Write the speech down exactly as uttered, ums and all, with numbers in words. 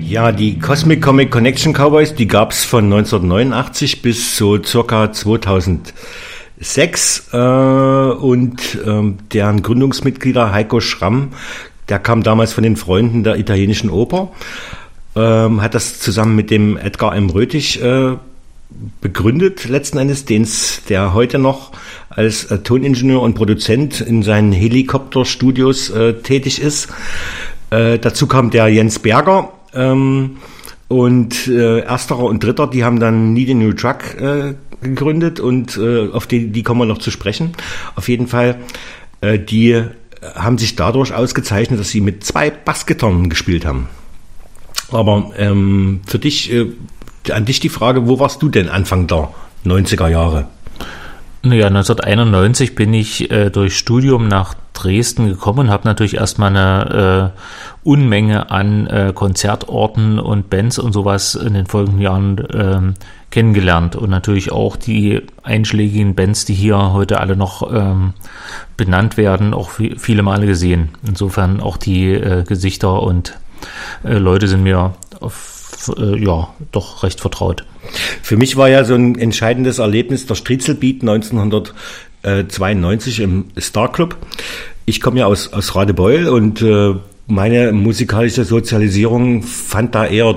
Ja, die Cosmic Comic Connection Cowboys, die gab's von neunzehnhundertneunundachtzig bis so circa zweitausendsechs äh, und ähm, deren Gründungsmitglieder Heiko Schramm, der kam damals von den Freunden der italienischen Oper, ähm, hat das zusammen mit dem Edgar M. Rötig äh, begründet letzten Endes, den's, der heute noch als äh, Toningenieur und Produzent in seinen Helikopterstudios äh, tätig ist. Äh, dazu kam der Jens Berger ähm, und äh, ersterer und dritter, die haben dann Need a New Truck äh, gegründet und äh, auf die, die kommen wir noch zu sprechen. Auf jeden Fall, äh, die haben sich dadurch ausgezeichnet, dass sie mit zwei Bassgitarren gespielt haben. Aber ähm, für dich, äh, an dich die Frage, wo warst du denn Anfang der neunziger Jahre? Naja, neunzehnhunderteinundneunzig bin ich äh, durch Studium nach Dresden gekommen und habe natürlich erstmal eine äh, Unmenge an äh, Konzertorten und Bands und sowas in den folgenden Jahren äh, kennengelernt und natürlich auch die einschlägigen Bands, die hier heute alle noch ähm, benannt werden, auch viele Male gesehen. Insofern auch die äh, Gesichter und äh, Leute sind mir auf ja, doch recht vertraut. Für mich war ja so ein entscheidendes Erlebnis der Striezelbeat neunzehnhundertzweiundneunzig im Star Club. Ich komme ja aus, aus Radebeul und äh, meine musikalische Sozialisierung fand da eher